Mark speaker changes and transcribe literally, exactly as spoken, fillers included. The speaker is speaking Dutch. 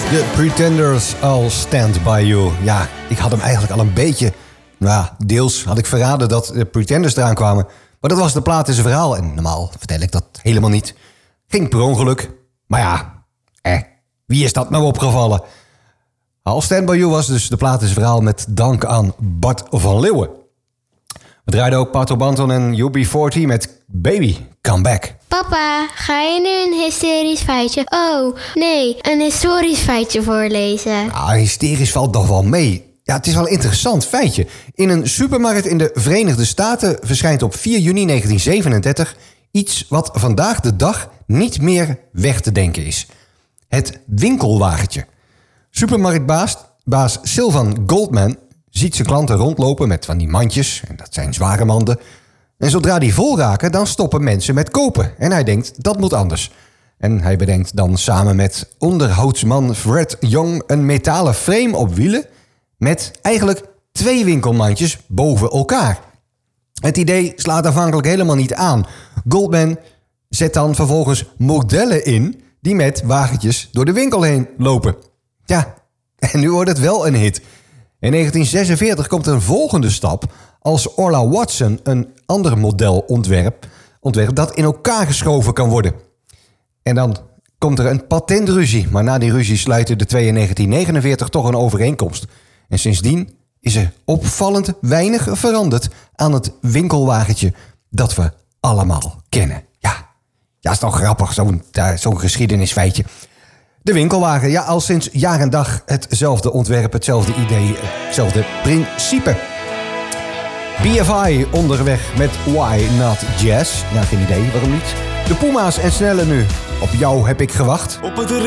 Speaker 1: The Pretenders, I'll Stand By You. Ja, ik had hem eigenlijk al een beetje... Nou, deels had ik verraden dat de Pretenders eraan kwamen. Maar dat was de plaat in zijn verhaal. En normaal vertel ik dat helemaal niet. Ging per ongeluk. Maar ja, eh, wie is dat nou opgevallen? I'll Stand By You was dus de plaat in zijn verhaal met dank aan Bart van Leeuwen. We draaiden ook Pato Banton en U B veertig met Baby, Come Back.
Speaker 2: Papa, ga je nu een hysterisch feitje... Oh, nee, een historisch feitje voorlezen?
Speaker 1: Nou, hysterisch valt nog wel mee. Ja, het is wel een interessant feitje. In een supermarkt in de Verenigde Staten verschijnt op vier juni negentien zevenendertig... iets wat vandaag de dag niet meer weg te denken is. Het winkelwagentje. Supermarktbaas baas Sylvan Goldman ziet zijn klanten rondlopen met van die mandjes. En dat zijn zware manden. En zodra die vol raken, dan stoppen mensen met kopen. En hij denkt, dat moet anders. En hij bedenkt dan samen met onderhoudsman Fred Young een metalen frame op wielen met eigenlijk twee winkelmandjes boven elkaar. Het idee slaat aanvankelijk helemaal niet aan. Goldman zet dan vervolgens modellen in die met wagentjes door de winkel heen lopen. Ja, en nu wordt het wel een hit. In negentien zesenveertig komt een volgende stap als Orla Watson een ander model ontwerpt, ontwerp dat in elkaar geschoven kan worden. En dan komt er een patentruzie, maar na die ruzie sluiten de twee in negentien negenenveertig toch een overeenkomst. En sindsdien is er opvallend weinig veranderd aan het winkelwagentje dat we allemaal kennen. Ja, ja, is toch grappig, zo'n, zo'n geschiedenisfeitje. De winkelwagen, ja, al sinds jaar en dag hetzelfde ontwerp, hetzelfde idee, hetzelfde principe. B F I onderweg met Why Not Jazz. Ja, geen idee, waarom niet? De Puma's en Snelle nu. Op jou heb ik gewacht.
Speaker 3: Op het